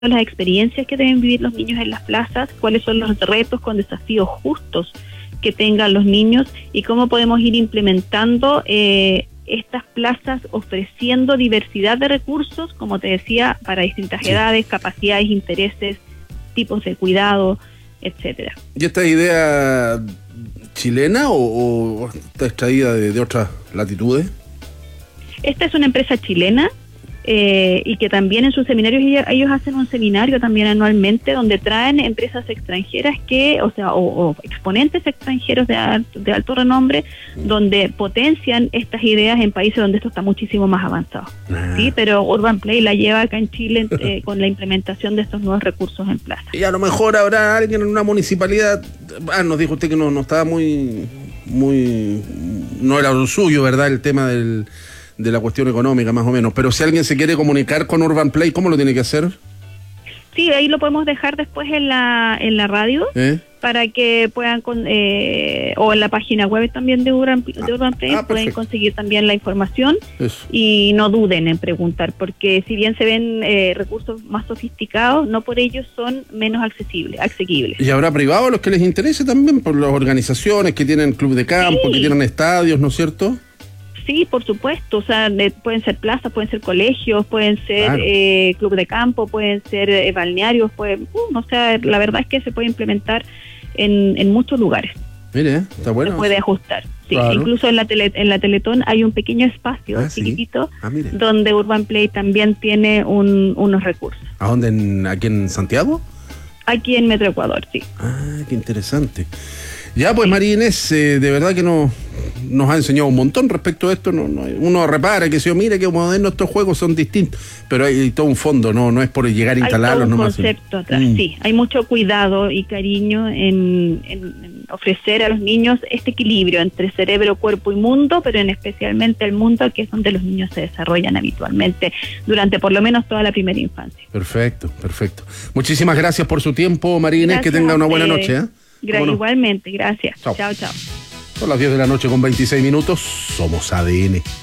las experiencias que deben vivir los niños en las plazas, cuáles son los retos con desafíos justos que tengan los niños y cómo podemos ir implementando estas plazas ofreciendo diversidad de recursos, como te decía, para distintas edades, capacidades, intereses, tipos de cuidado, etcétera. ¿Y esta idea chilena o está extraída de otras latitudes? Esta es una empresa chilena y que también en sus seminarios ellos hacen un seminario también anualmente donde traen empresas extranjeras o exponentes extranjeros de alto renombre, donde potencian estas ideas en países donde esto está muchísimo más avanzado. Sí, pero Urban Play la lleva acá en Chile con la implementación de estos nuevos recursos en plaza. Y a lo mejor habrá alguien en una municipalidad, nos dijo usted que no estaba no era lo suyo, ¿verdad? El tema de la cuestión económica, más o menos. Pero si alguien se quiere comunicar con Urban Play, ¿cómo lo tiene que hacer? Sí, ahí lo podemos dejar después en la radio, para que puedan, o en la página web también de Urban Play, pueden conseguir también la información. Eso. Y no duden en preguntar, porque si bien se ven recursos más sofisticados, no por ello son menos asequibles. ¿Y habrá privados los que les interese también? Por las organizaciones que tienen club de campo, que tienen estadios, ¿no es cierto? Sí, por supuesto, o sea, pueden ser plazas, pueden ser colegios, pueden ser club de campo, pueden ser balnearios, o sea, la verdad es que se puede implementar en muchos lugares. Mire, está bueno. Se puede ajustar. Sí, claro. Incluso en la Teletón hay un pequeño espacio chiquitito, donde Urban Play también tiene unos recursos. ¿A dónde? ¿Aquí en Santiago? Aquí en Metro Ecuador, sí. Ah, qué interesante. Ya, pues María Inés, de verdad que nos ha enseñado un montón respecto a esto. Uno repara que mire que moderno estos juegos son distintos, pero hay todo un fondo, no es por llegar a instalarlos nomás. Hay todo un concepto atrás, sí. Hay mucho cuidado y cariño en ofrecer a los niños este equilibrio entre cerebro, cuerpo y mundo, pero especialmente el mundo, que es donde los niños se desarrollan habitualmente durante por lo menos toda la primera infancia. Perfecto. Muchísimas gracias por su tiempo, María Inés, que tenga una buena noche. Igualmente, gracias. Chao. Son las 10 de la noche con 26 minutos. Somos ADN.